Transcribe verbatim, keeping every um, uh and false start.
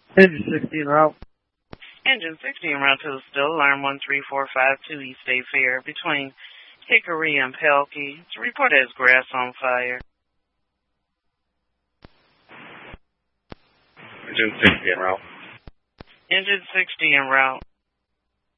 Engine sixty en route. Engine sixty en route to the still. Alarm one three four five two East State Fair between Hickory and Pelkey. To report as grass on fire. Engine sixty en route. Engine sixty en route.